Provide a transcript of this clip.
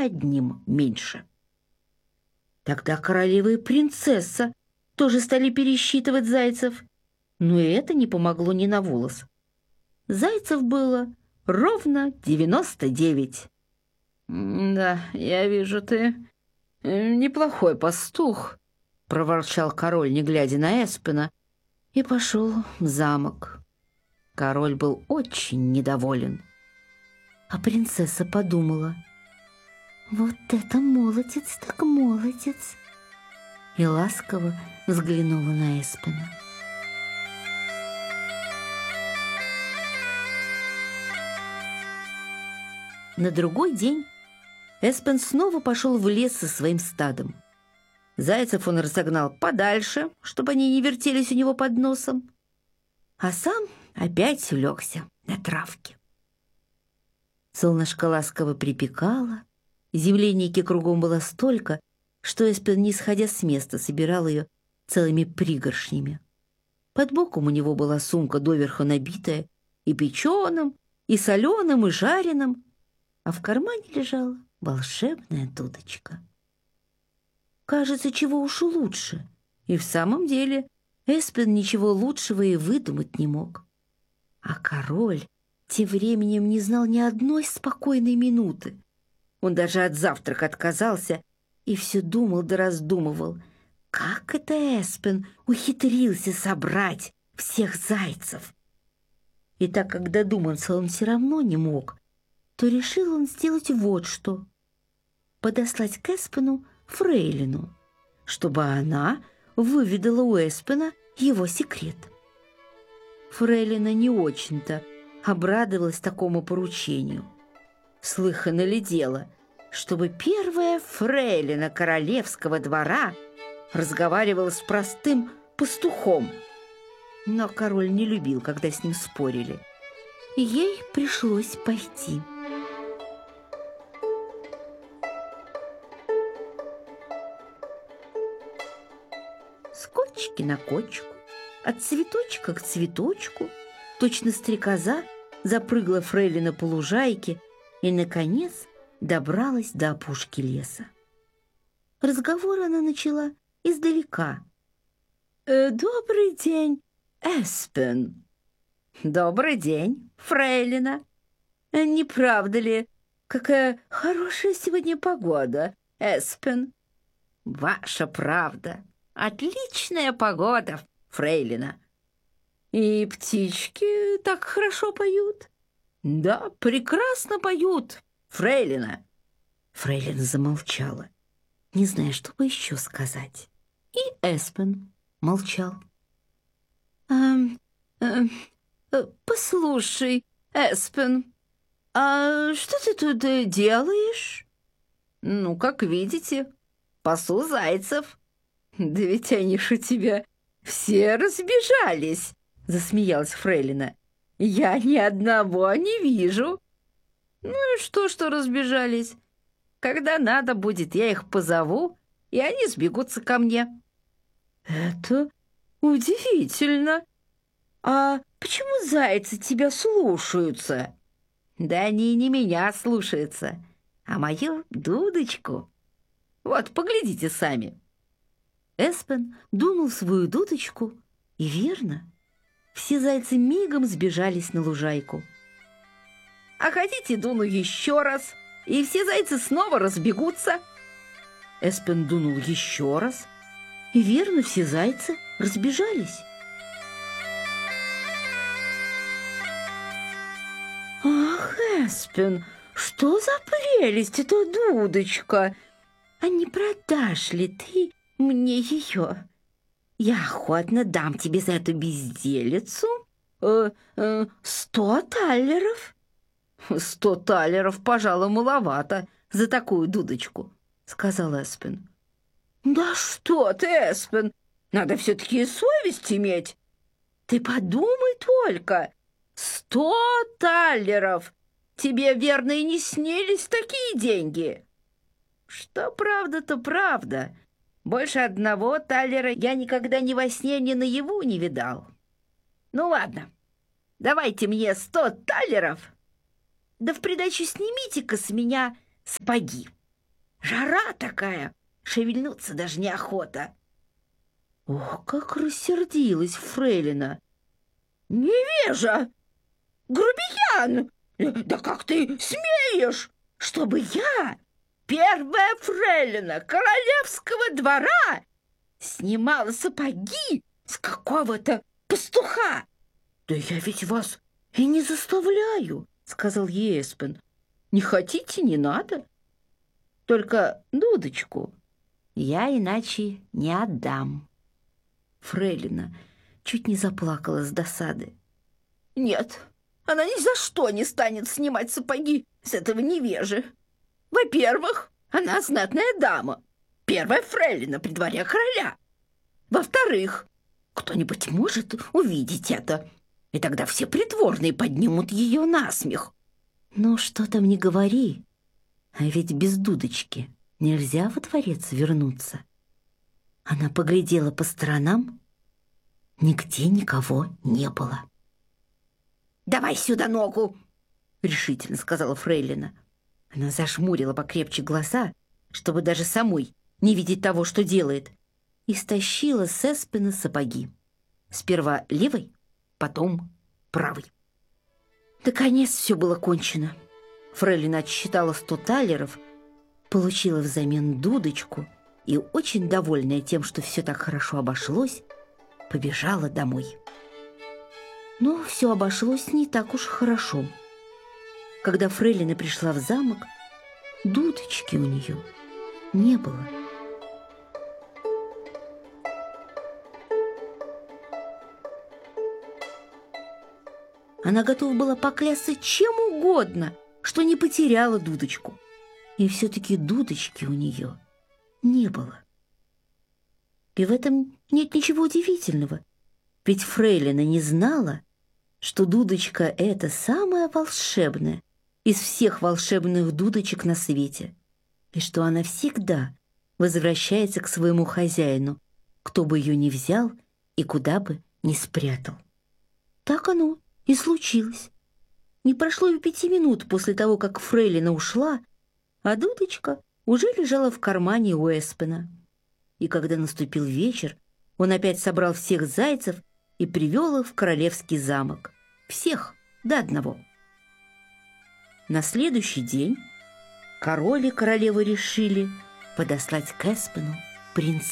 одним меньше. Тогда королева и принцесса тоже стали пересчитывать зайцев, но и это не помогло ни на волос. Зайцев было ровно 99. «Да, я вижу, ты неплохой пастух», — проворчал король, не глядя на Эспена, и пошел в замок. Король был очень недоволен. А принцесса подумала: «Вот это молодец так молодец!» и ласково взглянула на Эспена. На другой день Эспен снова пошел в лес со своим стадом. Зайцев он разогнал подальше, чтобы они не вертелись у него под носом, а сам опять улегся на травке. Солнышко ласково припекало, земляники кругом было столько, что Эспен, не сходя с места, собирал ее целыми пригоршнями. Под боком у него была сумка, доверху набитая и печеным, и соленым, и жареным, а в кармане лежала волшебная дудочка. Кажется, чего уж лучше. И в самом деле Эспен ничего лучшего и выдумать не мог. А король тем временем не знал ни одной спокойной минуты. Он даже от завтрака отказался и все думал да раздумывал, как это Эспен ухитрился собрать всех зайцев. И так как додуматься он все равно не мог, то решил он сделать вот что: подослать к Эспену фрейлину, чтобы она выведала у Эспена его секрет. Фрейлина не очень-то обрадовалась такому поручению. Слыхано ли дело, чтобы первая фрейлина королевского двора разговаривала с простым пастухом? Но король не любил, когда с ним спорили, и ей пришлось пойти. С кочки на кочку, от цветочка к цветочку, точно стрекоза запрыгла фрейлина по лужайке и, наконец, добралась до опушки леса. Разговор она начала издалека. «Добрый день, Эспен!» «Добрый день, фрейлина!» «Не правда ли, какая хорошая сегодня погода, Эспен?» «Ваша правда! Отличная погода, фрейлина!» «И птички так хорошо поют?» «Да, прекрасно поют, фрейлина!» Фрейлина замолчала, не зная, что бы еще сказать. И Эспен молчал. «Послушай, Эспен, а что ты тут делаешь?» «Ну, как видите, пасу зайцев». «Да ведь они ж у тебя все разбежались», — засмеялась фрейлина. «Я ни одного не вижу». «Ну и что разбежались? Когда надо будет, я их позову, и они сбегутся ко мне». «Это удивительно. А почему зайцы тебя слушаются?» «Да они не меня слушаются, а мою дудочку. Вот, поглядите сами». Эспен дунул свою дудочку, и верно, все зайцы мигом сбежались на лужайку. «А хотите, дуну еще раз, и все зайцы снова разбегутся?» Эспен дунул еще раз, и верно, все зайцы разбежались. «Ах, Эспен, что за прелесть эта дудочка! А не продашь ли ты мне ее? Я охотно дам тебе за эту безделицу 100 таллеров». 100 таллеров, пожалуй, маловато за такую дудочку, сказал Эспен. «Да что ты, Эспен, надо все-таки и совесть иметь. Ты подумай только, 100 таллеров! Тебе, верно, и не снились такие деньги». «Что правда, то правда. Больше 1 таллера я никогда ни во сне, ни наяву не видал. Ну ладно, давайте мне 100 таллеров, да в придачу снимите-ка с меня сапоги». Жара такая, шевельнуться даже неохота. Ох, как рассердилась фрейлина. Невежа! Грубиян! Да как ты смеешь, чтобы я, первая фрейлина королевского двора, снимала сапоги с какого-то пастуха? «Да я ведь вас и не заставляю», — сказал ей Эспен. «Не хотите, не надо. Только дудочку я иначе не отдам». Фрейлина чуть не заплакала с досады. Нет, она ни за что не станет снимать сапоги с этого невежи. Во-первых, она знатная дама, первая фрейлина при дворе короля. Во-вторых, кто-нибудь может увидеть это, и тогда все придворные поднимут ее на смех. «Ну, что там не говори, а ведь без дудочки нельзя во дворец вернуться». Она поглядела по сторонам. Нигде никого не было. «Давай сюда ногу!» — решительно сказала фрейлина. Она зажмурила покрепче глаза, чтобы даже самой не видеть того, что делает, и стащила с Эспена сапоги. Сперва левой, потом правой. Наконец все было кончено. Фрейлина отсчитала 100 талеров, получила взамен дудочку и, очень довольная тем, что все так хорошо обошлось, побежала домой. Но все обошлось не так уж хорошо. Когда фрейлина пришла в замок, дудочки у нее не было. Она готова была поклясться чем угодно, что не потеряла дудочку. И все-таки дудочки у нее не было. И в этом нет ничего удивительного, ведь фрейлина не знала, что дудочка — это самая волшебная из всех волшебных дудочек на свете, и что она всегда возвращается к своему хозяину, кто бы ее ни взял и куда бы ни спрятал. Так оно и случилось. Не прошло и 5 минут после того, как фрейлина ушла, а дудочка уже лежала в кармане у Эспена. И когда наступил вечер, он опять собрал всех зайцев и привел их в королевский замок. Всех до одного. На следующий день король и королева решили подослать к Эспену принцессу.